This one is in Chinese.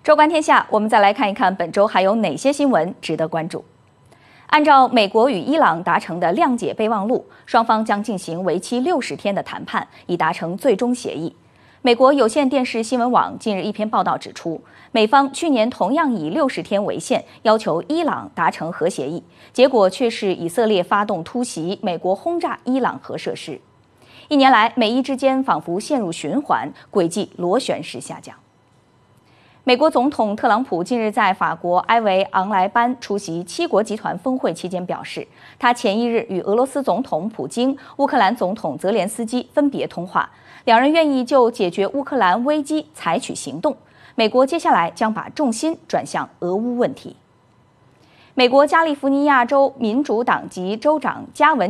周观天下，我们再来看一看本周还有哪些新闻值得关注。按照美国与伊朗达成的谅解备忘录，双方将进行为期60天的谈判，以达成最终协议。美国有线电视新闻网近日一篇报道指出，美方去年同样以60天为限，要求伊朗达成核协议，结果却是以色列发动突袭，美国轰炸伊朗核设施。一年来，美伊之间仿佛陷入循环，轨迹螺旋式下降。美国总统特朗普近日在法国埃维昂莱班出席7国集团峰会期间表示，他前一日与俄罗斯总统普京、乌克兰总统泽连斯基分别通话，两人愿意就解决乌克兰危机采取行动。美国接下来将把重心转向俄乌问题。美国加利福尼亚州民主党籍州长加文